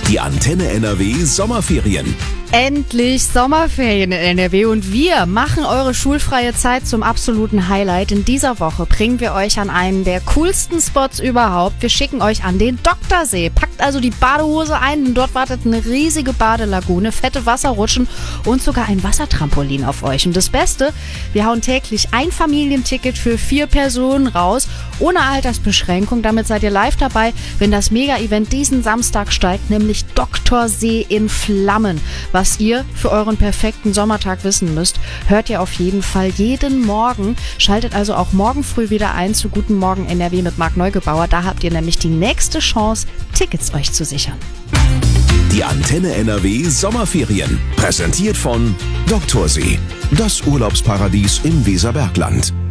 Die Antenne NRW Sommerferien. Endlich Sommerferien in NRW und wir machen eure schulfreie Zeit zum absoluten Highlight. In dieser Woche bringen wir euch an einen der coolsten Spots überhaupt. Wir schicken euch an den Doktorsee. Packt also die Badehose ein, denn dort wartet eine riesige Badelagune, fette Wasserrutschen und sogar ein Wassertrampolin auf euch. Und das Beste, wir hauen täglich ein Familienticket für 4 Personen raus, ohne Altersbeschränkung. Damit seid ihr live dabei, wenn das Mega-Event diesen Samstag steigt, nämlich Doktorsee in Flammen. Was ihr für euren perfekten Sommertag wissen müsst, hört ihr auf jeden Fall jeden Morgen. Schaltet also auch morgen früh wieder ein zu Guten Morgen NRW mit Marc Neugebauer. Da habt ihr nämlich die nächste Chance, Tickets euch zu sichern. Die Antenne NRW Sommerferien. Präsentiert von Doktorsee. Das Urlaubsparadies im Weserbergland.